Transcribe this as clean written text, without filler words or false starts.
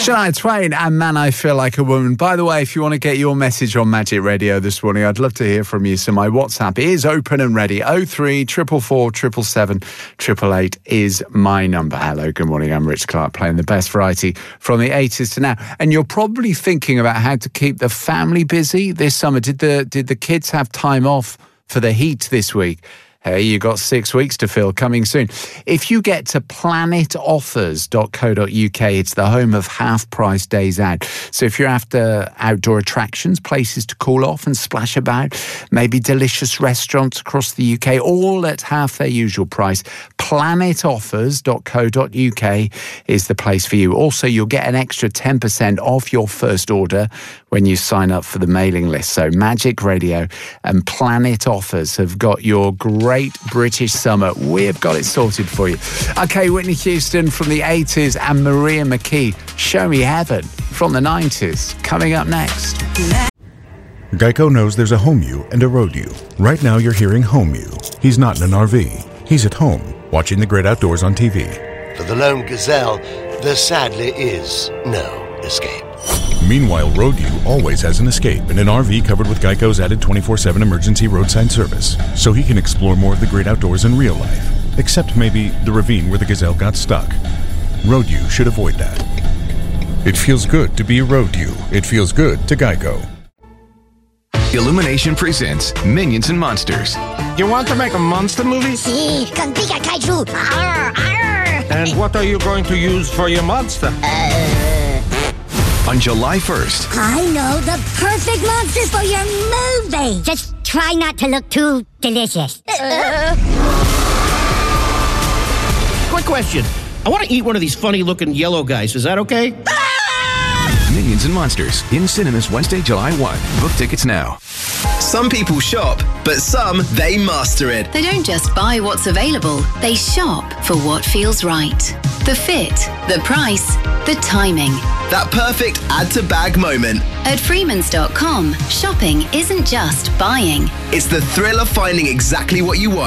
Shania Twain and Man, I Feel Like a Woman. By the way, if you want to get your message on Magic Radio this morning, I'd love to hear from you. So my WhatsApp is open and ready. 03 444 777 888 is my number. Hello, good morning. I'm Rich Clark, playing the best variety from the 80s to now. And you're probably thinking about how to keep the family busy this summer. Did the kids have time off for the heat this week? Hey, you got 6 weeks to fill, coming soon. If you get to planetoffers.co.uk, it's the home of half-price days out. So if you're after outdoor attractions, places to cool off and splash about, maybe delicious restaurants across the UK, all at half their usual price, planetoffers.co.uk is the place for you. Also, you'll get an extra 10% off your first order when you sign up for the mailing list. So Magic Radio and Planet Offers have got your great British summer. We've got it sorted for you. Okay, Whitney Houston from the 80s and Maria McKee, Show Me Heaven from the 90s, coming up next. Geico knows there's a home you and a road you. Right now you're hearing home you. He's not in an RV. He's at home, watching the great outdoors on TV. For the lone gazelle, there sadly is no escape. Meanwhile, Road U always has an escape in an RV covered with Geico's added 24/7 emergency roadside service, so he can explore more of the great outdoors in real life, except maybe the ravine where the gazelle got stuck. Road U should avoid that. It feels good to be a Road U. It feels good to Geico. Illumination presents Minions and Monsters. You want to make a monster movie? Sí, con Pika Kaiju. Arr, arr. And what are you going to use for your monster? On July 1st. I know the perfect monster for your movie. Just try not to look too delicious. Quick question. I want to eat one of these funny-looking yellow guys. Is that okay? Minions and Monsters in cinemas Wednesday, July 1. Book tickets now. Some people shop, but some, they master it. They don't just buy what's available, they shop for what feels right. The fit, the price, the timing. That perfect add-to-bag moment. At Freemans.com, shopping isn't just buying. It's the thrill of finding exactly what you want.